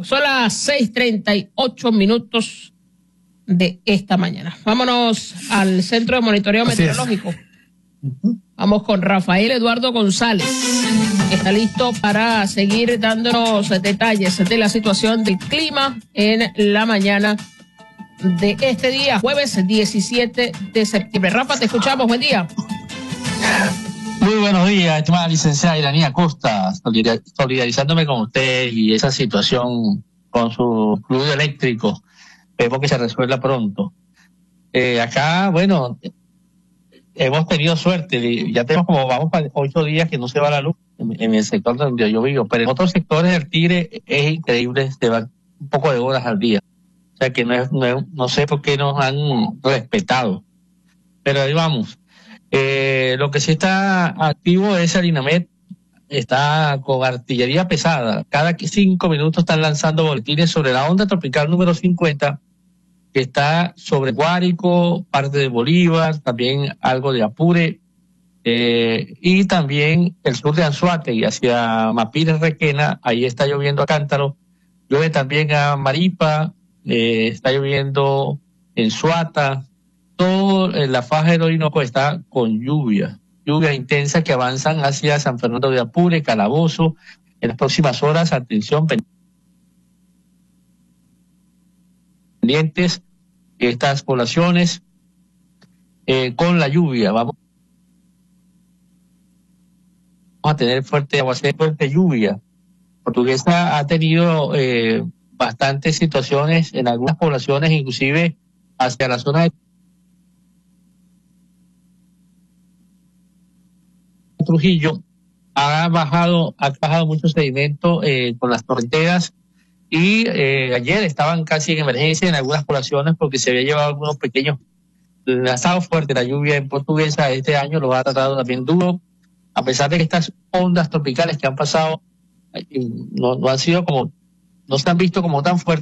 Son las 6:38 de esta mañana. Vámonos al Centro de Monitoreo Meteorológico. Vamos con Rafael Eduardo González. Está listo para seguir dándonos detalles de la situación del clima en la mañana de este día, jueves 17 de septiembre. Rafa, te escuchamos. Buen día. Muy buenos días, estimada licenciada Iranía Costa, solidarizándome con usted y esa situación con su fluido eléctrico. Esperemos que se resuelva pronto. Acá, bueno, hemos tenido suerte, ya tenemos como vamos para 8 días que no se va la luz en el sector donde yo vivo, pero en otros sectores del Tigre es increíble, se van un poco de horas al día. O sea que no sé por qué nos han respetado. Pero ahí vamos. Lo que sí está activo es el INAMED, está con artillería pesada. Cada 5 minutos están lanzando boletines sobre la onda tropical número 50, que está sobre Guárico, parte de Bolívar, también algo de Apure, y también el sur de Anzoátegui, hacia Mapires, Requena, ahí está lloviendo a cántaro. Llueve también a Maripa, está lloviendo en Suata. Todo la faja del Orinoco está con lluvia intensa que avanzan hacia San Fernando de Apure, Calabozo. En las próximas horas, atención, pendientes estas poblaciones con la lluvia. Vamos a tener fuerte aguacero, fuerte lluvia. Portuguesa ha tenido bastantes situaciones en algunas poblaciones, inclusive hacia la zona de Trujillo, ha bajado mucho sedimento con las torrenteras y ayer estaban casi en emergencia en algunas poblaciones porque se había llevado algunos pequeños lanzados fuertes. La lluvia en Portuguesa este año lo ha tratado también duro, a pesar de que estas ondas tropicales que han pasado no han sido no se han visto como tan fuertes.